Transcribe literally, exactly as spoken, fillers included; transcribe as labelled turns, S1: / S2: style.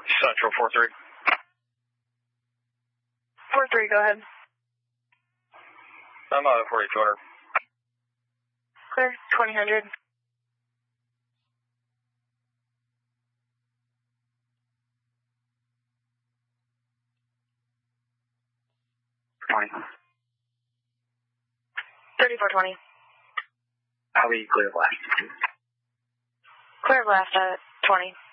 S1: Central four three.
S2: four three, go ahead.
S1: I'm out of forty-two hundred.
S2: Clear, twenty hundred.
S1: twenty.
S2: thirty-four twenty.
S1: How we clear blast?
S2: Clear blast at twenty.